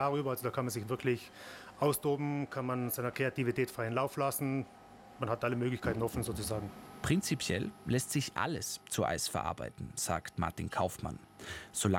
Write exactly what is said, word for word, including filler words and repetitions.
darüber. Also da kann man sich wirklich austoben, kann man seiner Kreativität freien Lauf lassen. Man hat alle Möglichkeiten offen sozusagen. Prinzipiell lässt sich alles zu Eis verarbeiten, sagt Martin Kaufmann. Solange